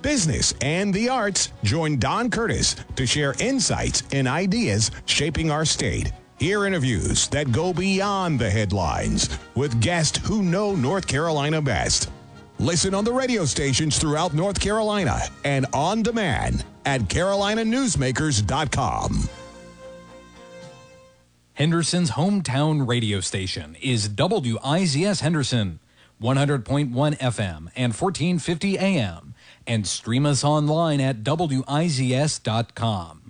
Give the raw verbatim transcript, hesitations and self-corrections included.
business, and the arts, join Don Curtis to share insights and ideas shaping our state. Hear interviews that go beyond the headlines with guests who know North Carolina best. Listen on the radio stations throughout North Carolina and on demand at carolina newsmakers dot com. Henderson's hometown radio station is W I Z S Henderson, one hundred point one F M and fourteen fifty A M, and stream us online at W I Z S dot com.